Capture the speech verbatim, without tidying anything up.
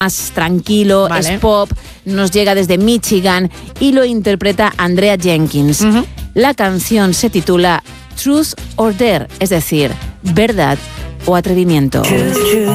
más tranquilo, Vale. es pop, nos llega desde Michigan y lo interpreta Andrea Jenkins. Uh-huh. La canción se titula Truth or Dare, es decir, verdad o atrevimiento.